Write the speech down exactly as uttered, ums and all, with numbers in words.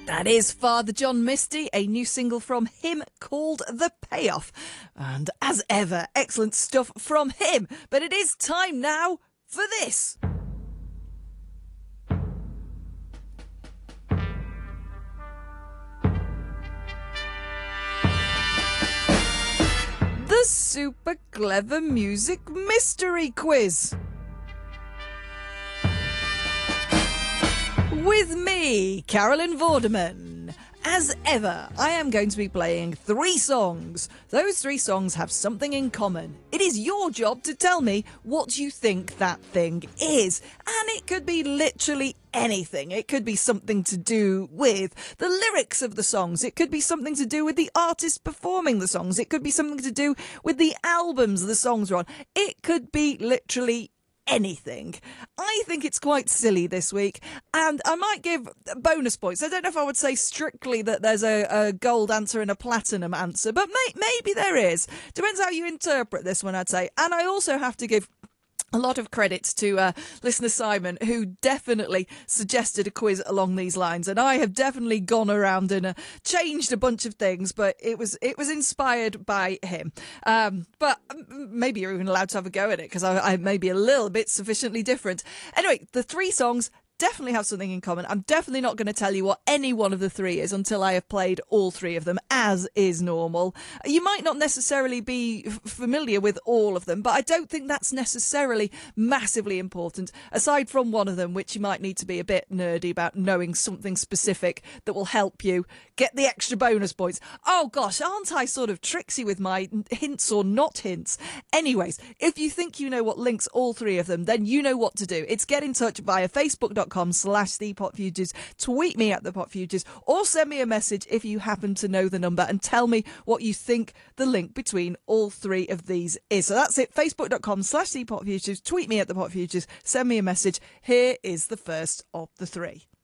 That is Father John Misty, a new single from him called The Payoff. And as ever, excellent stuff from him. But it is time now for this. The Super Clever Music Mystery Quiz. With me, Carolyn Vorderman. As ever, I am going to be playing three songs. Those three songs have something in common. It is your job to tell me what you think that thing is. And it could be literally anything. It could be something to do with the lyrics of the songs. It could be something to do with the artist performing the songs. It could be something to do with the albums the songs are on. It could be literally anything. I think it's quite silly this week, and I might give bonus points. I don't know if I would say strictly that there's a, a gold answer and a platinum answer, but may, maybe there is. Depends how you interpret this one, I'd say. And I also have to give a lot of credits to uh, listener Simon, who definitely suggested a quiz along these lines, and I have definitely gone around and uh, changed a bunch of things, but it was it was inspired by him. Um, but maybe you're even allowed to have a go at it, because I, I may be a little bit sufficiently different. Anyway, the three songs definitely have something in common. I'm definitely not going to tell you what any one of the three is until I have played all three of them, as is normal. You might not necessarily be f- familiar with all of them, but I don't think that's necessarily massively important, aside from one of them, which you might need to be a bit nerdy about, knowing something specific that will help you get the extra bonus points. Oh gosh, aren't I sort of tricksy with my hints or not hints? Anyways, if you think you know what links all three of them, then you know what to do. It's get in touch via facebook dot com slash the Pot Futures, tweet me at the Pot Futures, or send me a message if you happen to know the number and tell me what you think the link between all three of these is. So that's it, facebook dot com slash the Pot Futures, tweet me at the Pot Futures, send me a message. Here is the first of the three.